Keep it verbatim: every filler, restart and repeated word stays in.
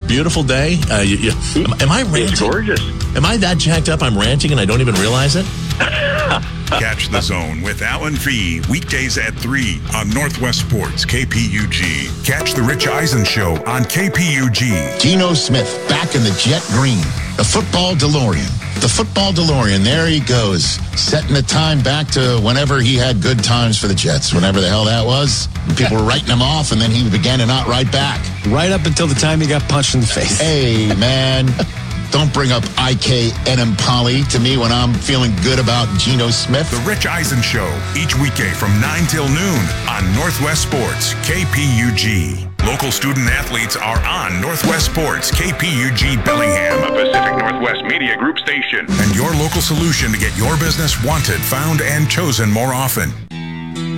beautiful day. Uh, you, you, am, am I ranting? It's gorgeous. Am I that jacked up? I'm ranting and I don't even realize it. Catch the Zone with Alan Fee weekdays at three on Northwest Sports K P U G. Catch the Rich Eisen Show on K P U G. Geno Smith back in the jet green, the football DeLorean. The football DeLorean, there he goes, setting the time back to whenever he had good times for the Jets, whenever the hell that was. People were writing him off, and then he began to not write back. Right up until the time he got punched in the face. Hey, man. Don't bring up I K Enemkali to me when I'm feeling good about Geno Smith. The Rich Eisen Show, each weekday from nine till noon on Northwest Sports, K P U G. Local student athletes are on Northwest Sports, K P U G Bellingham, a Pacific Northwest Media Group station. And your local solution to get your business wanted, found, and chosen more often.